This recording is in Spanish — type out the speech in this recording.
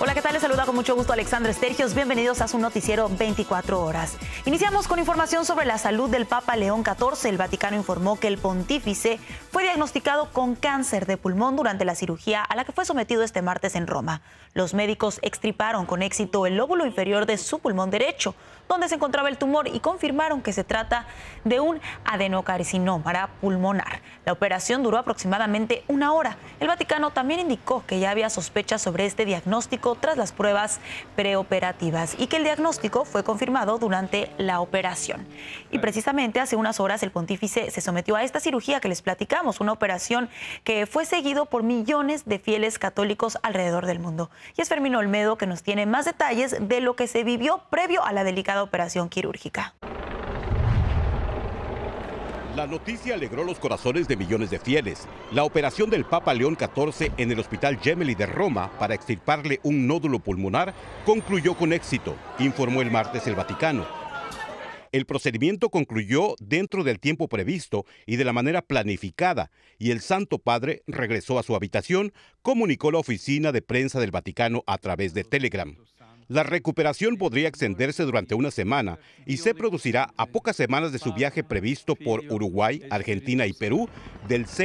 Hola, ¿qué tal? Les saluda con mucho gusto Alexandra Estergios. Bienvenidos a su noticiero 24 horas. Iniciamos con información sobre la salud del Papa León XIV. El Vaticano informó que el pontífice fue diagnosticado con cáncer de pulmón durante la cirugía a la que fue sometido este martes en Roma. Los médicos extirparon con éxito el lóbulo inferior de su pulmón derecho, donde se encontraba el tumor, y confirmaron que se trata de un adenocarcinoma pulmonar. La operación duró aproximadamente una hora. El Vaticano también indicó que ya había sospechas sobre este diagnóstico tras las pruebas preoperativas y que el diagnóstico fue confirmado durante la operación. Y precisamente hace unas horas el pontífice se sometió a esta cirugía que les platicamos, una operación que fue seguido por millones de fieles católicos alrededor del mundo. Y es Fermín Olmedo que nos tiene más detalles de lo que se vivió previo a la delicada operación quirúrgica. La noticia alegró los corazones de millones de fieles. La operación del Papa León XIV en el Hospital Gemelli de Roma para extirparle un nódulo pulmonar concluyó con éxito, informó el martes el Vaticano. El procedimiento concluyó dentro del tiempo previsto y de la manera planificada, y el Santo Padre regresó a su habitación, comunicó la oficina de prensa del Vaticano a través de Telegram. La recuperación podría extenderse durante una semana y se producirá a pocas semanas de su viaje previsto por Uruguay, Argentina y Perú del